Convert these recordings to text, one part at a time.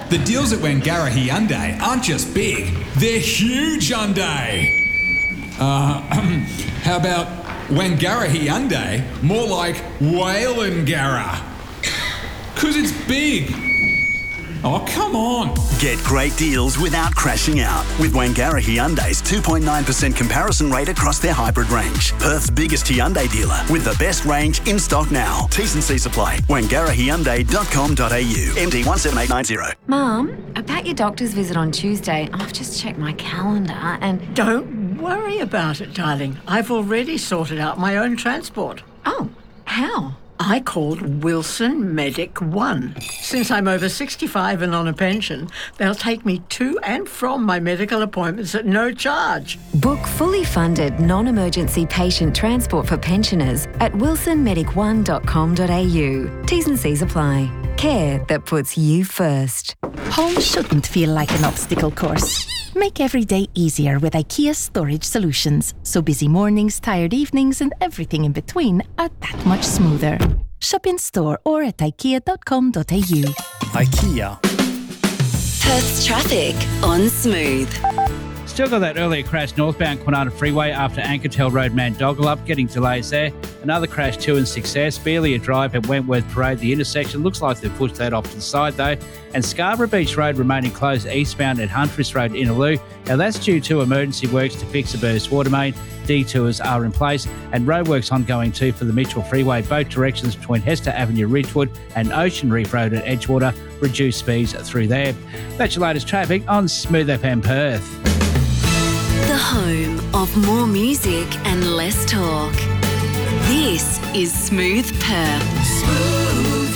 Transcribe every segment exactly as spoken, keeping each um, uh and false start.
The deals at Wangara Hyundai aren't just big, they're huge Hyundai. Uh, how about Wangara Hyundai, more like Whalengara? Because it's big. Oh, come on. Get great deals without crashing out with Wangara Hyundai's two point nine percent comparison rate across their hybrid range. Perth's biggest Hyundai dealer with the best range in stock now. T's and C's apply. wangara hyundai dot com dot a u. M D one seven eight nine zero. Mum, about your doctor's visit on Tuesday, I've just checked my calendar and... Don't worry about it, darling. I've already sorted out my own transport. Oh, how? I called Wilson Medic One. Since I'm over sixty-five and on a pension, they'll take me to and from my medical appointments at no charge. Book fully funded non-emergency patient transport for pensioners at wilson medic one dot com dot a u. T's and C's apply. Care that puts you first. Home shouldn't feel like an obstacle course. Make every day easier with IKEA Storage Solutions, so busy mornings, tired evenings and everything in between are that much smoother. Shop in store or at ikea dot com dot a u. IKEA. Perth's traffic on Smooth. Still got that earlier crash northbound Kwinana Freeway after Ankertel Road Mandogalup, getting delays there. Another crash too in Success, Beelia Drive at Wentworth Parade. The intersection looks like they've pushed that off to the side though. And Scarborough Beach Road remaining closed eastbound at Huntress Road, Innaloo. Now that's due to emergency works to fix a burst water main. Detours are in place and roadworks ongoing too for the Mitchell Freeway. Both directions between Hester Avenue, Ridgewood and Ocean Reef Road at Edgewater. Reduced speeds through there. That's your latest traffic on Smooth F M Perth. The home of more music and less talk. This is Smooth Perth. Smooth.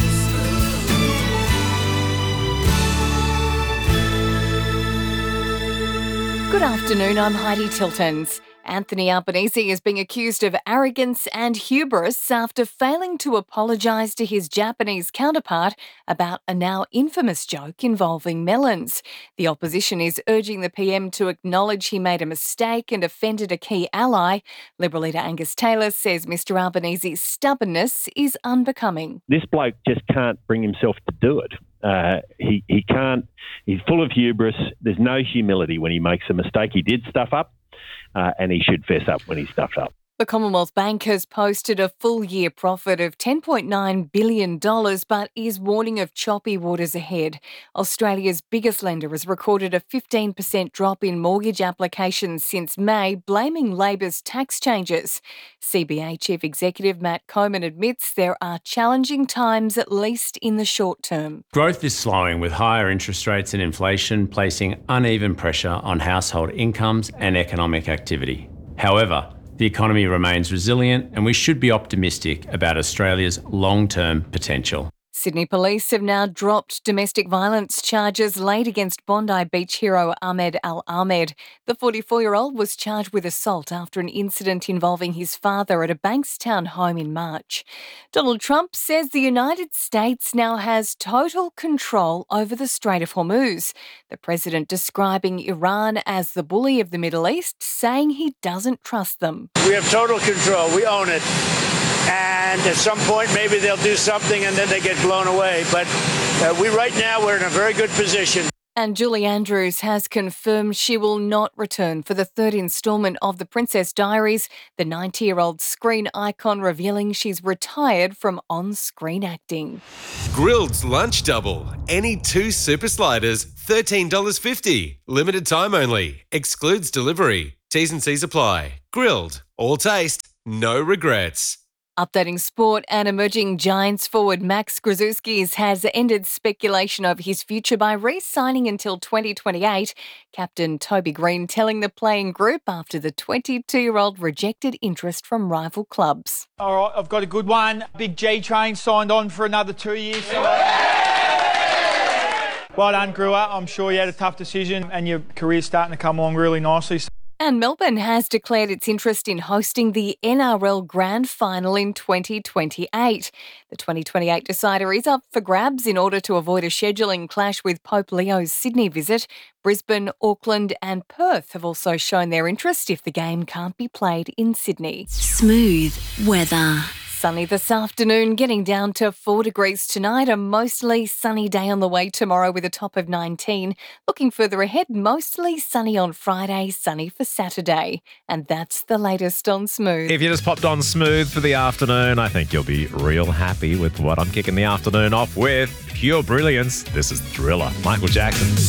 Good afternoon, I'm Heidi Tiltons. Anthony Albanese is being accused of arrogance and hubris after failing to apologise to his Japanese counterpart about a now infamous joke involving melons. The opposition is urging the P M to acknowledge he made a mistake and offended a key ally. Liberal leader Angus Taylor says Mr Albanese's stubbornness is unbecoming. This bloke just can't bring himself to do it. Uh, he, he can't, he's full of hubris. There's no humility when he makes a mistake. He did stuff up. Uh, and he should fess up when he stuffs up. The Commonwealth Bank has posted a full-year profit of ten point nine billion dollars but is warning of choppy waters ahead. Australia's biggest lender has recorded a fifteen percent drop in mortgage applications since May, blaming Labor's tax changes. C B A Chief Executive Matt Coman admits there are challenging times, at least in the short term. Growth is slowing with higher interest rates and inflation placing uneven pressure on household incomes and economic activity. However, the economy remains resilient and we should be optimistic about Australia's long-term potential. Sydney Police have now dropped domestic violence charges laid against Bondi Beach hero Ahmed Al-Ahmed. The forty-four-year-old was charged with assault after an incident involving his father at a Bankstown home in March. Donald Trump says the United States now has total control over the Strait of Hormuz. The president describing Iran as the bully of the Middle East, saying he doesn't trust them. We have total control. We own it. And at some point, maybe they'll do something and then they get blown away. But uh, we right now, we're in a very good position. And Julie Andrews has confirmed she will not return for the third instalment of The Princess Diaries, the ninety-year-old screen icon revealing she's retired from on-screen acting. Grilled's Lunch Double. Any two super sliders, thirteen dollars fifty. Limited time only. Excludes delivery. T's and C's apply. Grilled. All taste. No regrets. Updating sport, and emerging Giants forward Max Grzuskis has ended speculation over his future by re-signing until twenty twenty-eight. Captain Toby Green telling the playing group after the twenty-two-year-old rejected interest from rival clubs. All right, I've got a good one. Big G Train signed on for another two years. Well done, Brewer. I'm sure you had a tough decision and your career's starting to come along really nicely. And Melbourne has declared its interest in hosting the N R L Grand Final in twenty twenty-eight. The twenty twenty-eight decider is up for grabs in order to avoid a scheduling clash with Pope Leo's Sydney visit. Brisbane, Auckland and Perth have also shown their interest if the game can't be played in Sydney. Smooth weather. Sunny this afternoon, getting down to four degrees tonight. A mostly sunny day on the way tomorrow with a top of nineteen. Looking further ahead, mostly sunny on Friday, sunny for Saturday. And that's the latest on Smooth. If you just popped on Smooth for the afternoon, I think you'll be real happy with what I'm kicking the afternoon off with. Pure brilliance. This is Thriller. Michael Jackson.